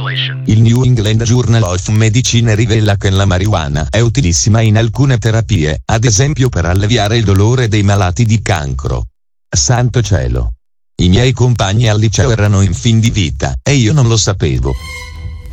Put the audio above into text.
Il New England Journal of Medicine rivela che la marijuana è utilissima in alcune terapie, ad esempio per alleviare il dolore dei malati di cancro. Santo cielo! I miei compagni al liceo erano in fin di vita, e io non lo sapevo.